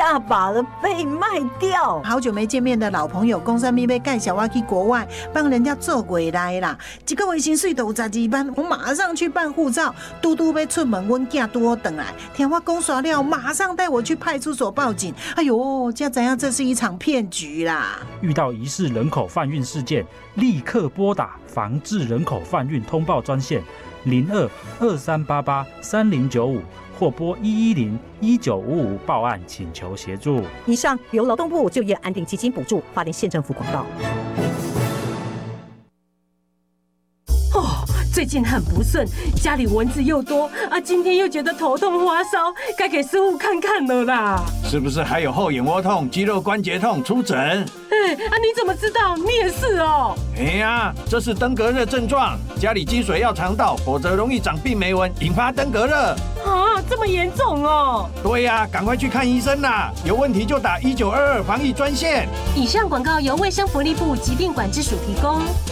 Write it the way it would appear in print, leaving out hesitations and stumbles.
大把了，被卖掉。 好久没见面的老朋友，讲什么要介绍我去国外帮人家做回来啦？一个月薪水都有12万，我马上去办护照。嘟嘟要出门，阮囝拄好回来，听我讲耍了，马上带我去派出所报警。哎呦，才知影这是一场骗局啦！ 遇到疑似人口贩运事件，立刻拨打防治人口贩运通报专线02-2388-3095或拨110-1955报案请求协助。 以上由劳动部就业安定基金补助，花莲县政府广告。 最近很不顺，家里蚊子又多啊，今天又觉得头痛发烧，该给师傅看看了啦。 是不是还有后眼窝痛、肌肉关节痛？出诊。 你怎么知道？你也是哦。 这是登革热症状，家里积水要肠道，否则容易长病媒蚊，引发登革热。 这么严重哦？ 对呀，赶快去看医生啦！有问题就打1922防疫专线。 以上广告由卫生福利部疾病管制署提供。